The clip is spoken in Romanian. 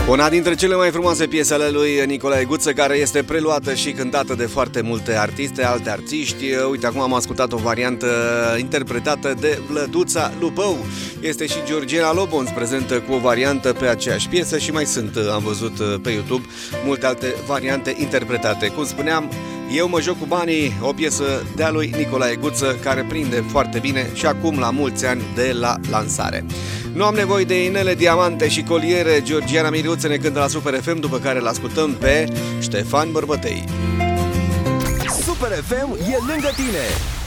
Una dintre cele mai frumoase piese ale lui Nicolae Guță, care este preluată și cântată de foarte multe artiste, alte artiști. Uite, acum am ascultat o variantă interpretată de Vlăduța Lupău. Este și Georgiana Lobonț prezentă cu o variantă pe aceeași piesă și mai sunt, am văzut pe YouTube, multe alte variante interpretate. Cum spuneam, Eu mă joc cu banii, o piesă de-a lui Nicolae Guță, care prinde foarte bine și acum la mulți ani de la lansare. Nu am nevoie de inele, diamante și coliere. Georgiana Miliuță ne cântă la Super FM, după care îl ascultăm pe Ștefan Bărbătei. Super FM e lângă tine.